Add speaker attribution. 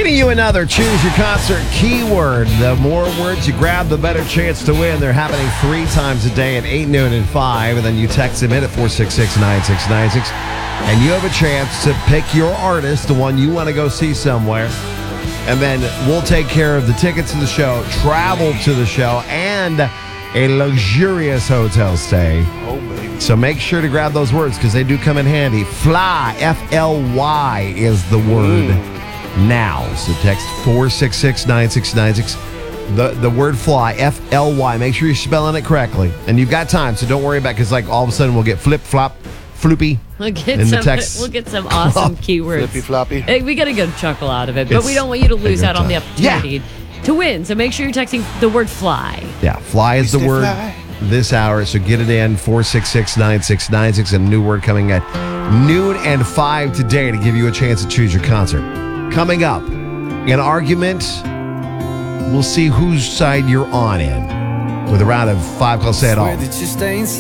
Speaker 1: Giving you another Choose Your Concert keyword. The more words you grab, the better chance to win. They're happening 3 times a day at 8, noon, and 5. And then you text them in at 466-9696. And you have a chance to pick your artist, the one you want to go see somewhere. And then we'll take care of the tickets to the show, travel to the show, and a luxurious hotel stay.
Speaker 2: Oh, baby.
Speaker 1: So make sure to grab those words because they do come in handy. Fly, F-L-Y, is the word now. So text 466-9696. The word fly, F-L-Y. Make sure you're spelling it correctly. And you've got time, so don't worry about it because like all of a sudden we'll get flip-flop, floopy.
Speaker 3: We'll get
Speaker 1: in the
Speaker 3: some.
Speaker 1: text.
Speaker 3: We'll get some awesome keywords.
Speaker 2: Flippy floppy.
Speaker 3: Hey, we get a good chuckle out of it, but
Speaker 1: It's
Speaker 3: we don't want you to lose
Speaker 1: a good
Speaker 3: out on the
Speaker 1: time.
Speaker 3: opportunity to win. So make sure you're texting the word fly.
Speaker 1: Yeah, fly is the
Speaker 2: Stay
Speaker 1: word
Speaker 2: fly.
Speaker 1: this hour. So get it in, 466-9696. And a new word coming at noon and 5 today to give you a chance to choose your concert. Coming up, an argument. We'll see whose side you're on in with a round of 5 Call Say It All.